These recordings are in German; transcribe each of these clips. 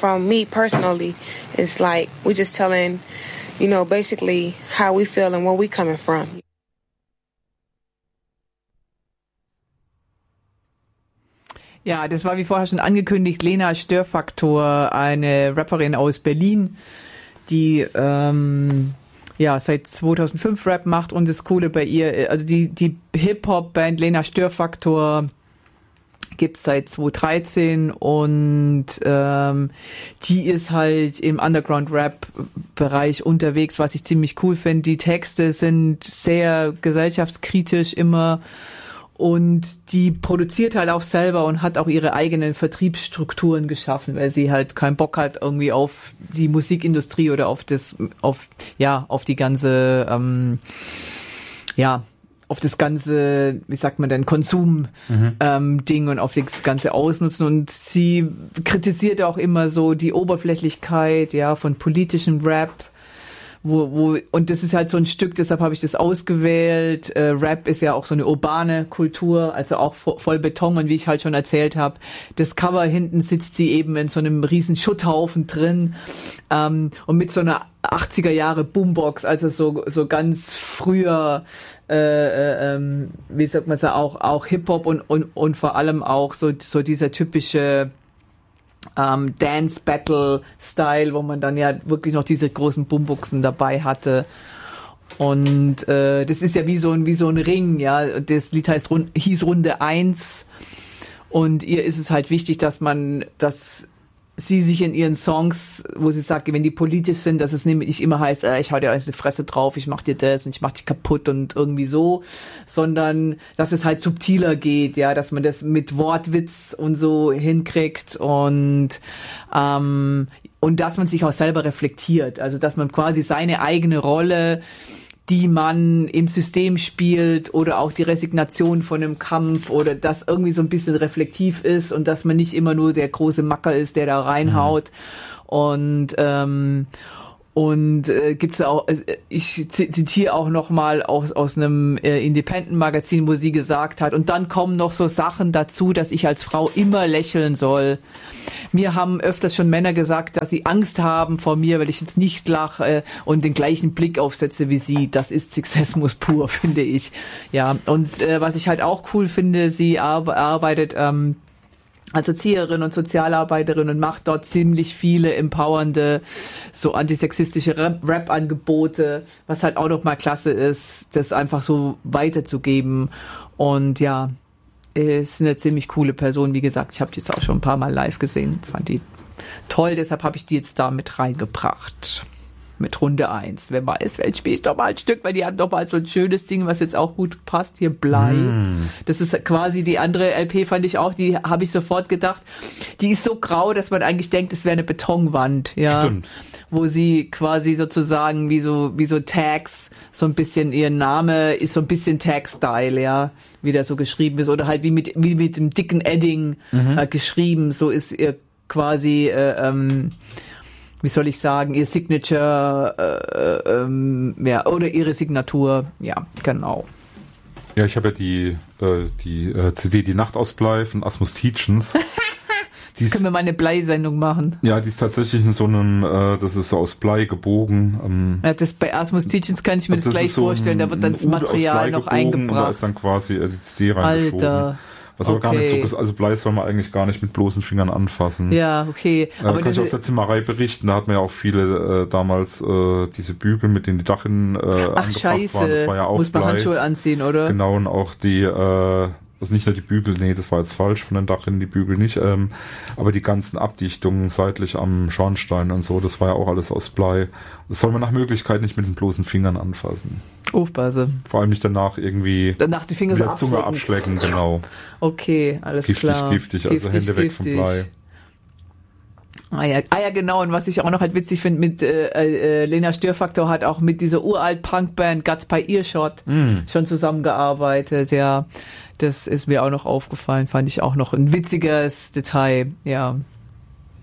from me personally, it's like we're just telling, you know, basically how we feel and where we coming from. Ja, das war wie vorher schon angekündigt, Lena Störfaktor, eine Rapperin aus Berlin, die seit 2005 Rap macht. Und das Coole bei ihr, also die Hip-Hop-Band Lena Störfaktor gibt's seit 2013 und die ist halt im Underground-Rap-Bereich unterwegs, was ich ziemlich cool finde. Die Texte sind sehr gesellschaftskritisch immer und die produziert halt auch selber und hat auch ihre eigenen Vertriebsstrukturen geschaffen, weil sie halt keinen Bock hat irgendwie auf die Musikindustrie oder auf die ganze auf das ganze, wie sagt man denn, Konsum-Ding und auf das ganze Ausnutzen. Und sie kritisiert auch immer so die Oberflächlichkeit, ja, von politischem Rap. Und das ist halt so ein Stück, deshalb habe ich das ausgewählt. Rap ist ja auch so eine urbane Kultur, also auch voll Beton. Und wie ich halt schon erzählt habe, das Cover hinten sitzt sie eben in so einem riesen Schutthaufen drin und mit so einer 80er Jahre Boombox, also so ganz früher, wie sagt man so, auch Hip-Hop und vor allem auch so dieser typische Dance-Battle-Style, wo man dann ja wirklich noch diese großen Boomboxen dabei hatte. Und das ist ja wie so ein Ring, ja. Das Lied hieß Runde 1 und ihr ist es halt wichtig, dass sie sich in ihren Songs, wo sie sagt, wenn die politisch sind, dass es nicht immer heißt, ich hau dir alles in die Fresse drauf, ich mach dir das und ich mach dich kaputt und irgendwie so, sondern dass es halt subtiler geht, ja, dass man das mit Wortwitz und so hinkriegt und dass man sich auch selber reflektiert, also dass man quasi seine eigene Rolle, die man im System spielt oder auch die Resignation von einem Kampf oder das irgendwie so ein bisschen reflektiv ist und dass man nicht immer nur der große Macker ist, der da reinhaut. Und gibt's auch, ich zitiere auch nochmal aus einem Independent-Magazin, wo sie gesagt hat, und dann kommen noch so Sachen dazu, dass ich als Frau immer lächeln soll. Mir haben öfters schon Männer gesagt, dass sie Angst haben vor mir, weil ich jetzt nicht lache und den gleichen Blick aufsetze wie sie. Das ist Sexismus pur, finde ich. Ja, und was ich halt auch cool finde, sie arbeitet als Erzieherin und Sozialarbeiterin und macht dort ziemlich viele empowernde, so antisexistische Rap-Angebote, was halt auch nochmal klasse ist, das einfach so weiterzugeben. Und ja, ist eine ziemlich coole Person. Wie gesagt, ich habe die jetzt auch schon ein paar Mal live gesehen, fand die toll, deshalb habe ich die jetzt da mit reingebracht. Mit Runde 1. Wer weiß, vielleicht spiele ich doch mal ein Stück, weil die hat doch mal so ein schönes Ding, was jetzt auch gut passt, hier Blei. Das ist quasi die andere LP, fand ich auch, die habe ich sofort gedacht, die ist so grau, dass man eigentlich denkt, es wäre eine Betonwand, ja. Stimmt. Wo sie quasi sozusagen wie so Tags, so ein bisschen, ihr Name ist so ein bisschen Tag-Style, ja, wie der so geschrieben ist, oder halt wie mit dem dicken Edding geschrieben, so ist ihr quasi, wie soll ich sagen, ihr Signature, oder ihre Signatur, ja, genau. Ja, ich habe ja die CD Die Nacht aus Blei von Asmus Tietjens. Können wir mal eine Blei-Sendung machen? Ja, die ist tatsächlich in so einem, das ist so aus Blei gebogen. Ja, das bei Asmus Tietjens kann ich mir das gleich so vorstellen, da wird dann das Material noch eingebracht. Da ist dann quasi die CD reingeschoben. Alter. Was aber gar nicht so ist, also Blei soll man eigentlich gar nicht mit bloßen Fingern anfassen. Ja, okay. Aber kann ich aus der Zimmerei berichten, da hat man ja auch viele damals diese Bügel, mit denen die Dachinnen angebracht waren. Das war ja auch muss man Blei. Handschuhe anziehen, oder? Genau, und auch die, also nicht nur die Bügel, nee, das war jetzt falsch von den Dachinnen, die Bügel nicht, aber die ganzen Abdichtungen seitlich am Schornstein und so, das war ja auch alles aus Blei. Das soll man nach Möglichkeit nicht mit den bloßen Fingern anfassen. Aufpassen. Vor allem nicht danach irgendwie danach die Finger so Zunge abschlecken, genau. Okay, alles klar. Giftig, also Hände weg vom Blei. Ah ja, genau. Und was ich auch noch halt witzig finde, mit Lena Störfaktor hat auch mit dieser uralt Punkband Guts by Earshot schon zusammengearbeitet, ja. Das ist mir auch noch aufgefallen, fand ich auch noch ein witziges Detail, ja.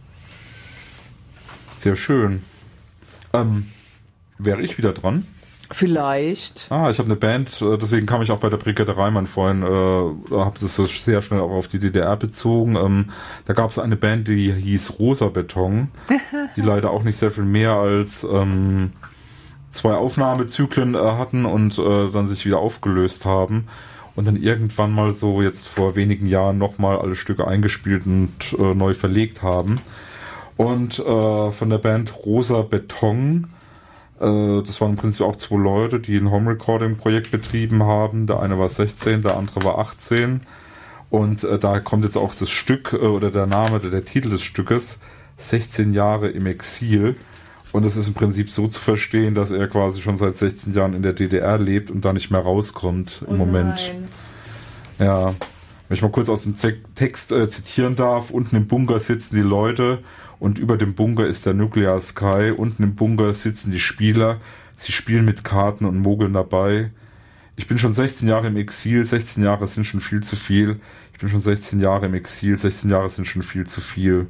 Sehr schön. Wäre ich wieder dran? Vielleicht. Ich habe eine Band, deswegen kam ich auch bei der Brigitte Reimann vorhin, habe das so sehr schnell auch auf die DDR bezogen. Da gab es eine Band, die hieß Rosa Beton, die leider auch nicht sehr viel mehr als 2 Aufnahmezyklen hatten und dann sich wieder aufgelöst haben und dann irgendwann mal so jetzt vor wenigen Jahren nochmal alle Stücke eingespielt und neu verlegt haben. Und von der Band Rosa Beton, das waren im Prinzip auch 2 Leute, die ein Home-Recording-Projekt betrieben haben. Der eine war 16, der andere war 18. Und da kommt jetzt auch das Stück oder der Name, der Titel des Stückes, 16 Jahre im Exil. Und es ist im Prinzip so zu verstehen, dass er quasi schon seit 16 Jahren in der DDR lebt und da nicht mehr rauskommt im Moment. Nein. Ja, wenn ich mal kurz aus dem Text zitieren darf. Unten im Bunker sitzen die Leute und über dem Bunker ist der Nuclear Sky. Unten im Bunker sitzen die Spieler. Sie spielen mit Karten und mogeln dabei. Ich bin schon 16 Jahre im Exil. 16 Jahre sind schon viel zu viel. Ich bin schon 16 Jahre im Exil. 16 Jahre sind schon viel zu viel.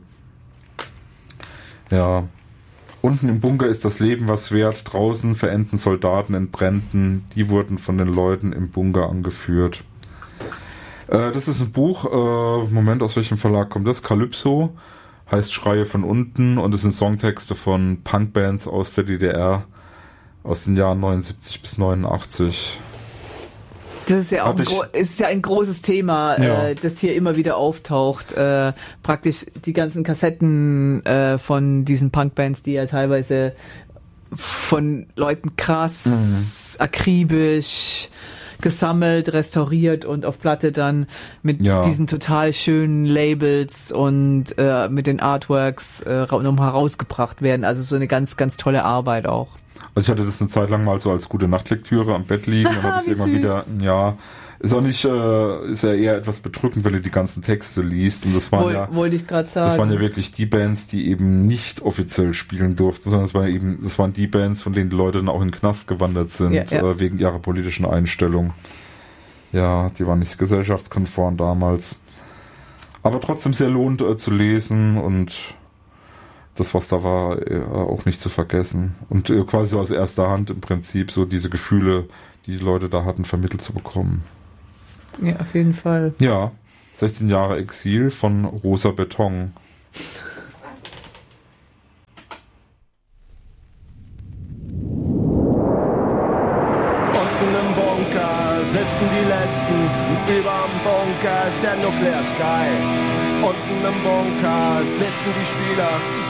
Ja. Unten im Bunker ist das Leben was wert. Draußen verenden Soldaten in Bränden. Die wurden von den Leuten im Bunker angeführt. Das ist ein Buch. Moment, aus welchem Verlag kommt das? Calypso. Heißt Schreie von unten. Und es sind Songtexte von Punkbands aus der DDR. Aus den Jahren 79 bis 89. Das ist ja auch ein großes Thema, das hier immer wieder auftaucht. Praktisch die ganzen Kassetten von diesen Punkbands, die ja teilweise von Leuten krass, akribisch gesammelt, restauriert und auf Platte dann mit diesen total schönen Labels und mit den Artworks nochmal rausgebracht werden. Also so eine ganz, ganz tolle Arbeit auch. Also ich hatte das eine Zeit lang mal so als gute Nachtlektüre am Bett liegen und habe es irgendwann wieder, ist auch nicht, ist ja eher etwas bedrückend, wenn du die ganzen Texte liest. Und das waren wollte ich gerade sagen. Das waren ja wirklich die Bands, die eben nicht offiziell spielen durften, sondern das waren die Bands, von denen die Leute dann auch in den Knast gewandert sind, wegen ihrer politischen Einstellung. Ja, die waren nicht gesellschaftskonform damals. Aber trotzdem sehr lohnt zu lesen und das, was da war, auch nicht zu vergessen. Und quasi so aus erster Hand im Prinzip so diese Gefühle, die Leute da hatten, vermittelt zu bekommen. Ja, auf jeden Fall. Ja, 16 Jahre Exil von Rosa Beton. Unten im Bunker sitzen die Letzten, überm Bunker ist der Nuclear Sky. Unten im Bunker sitzen die Spieler,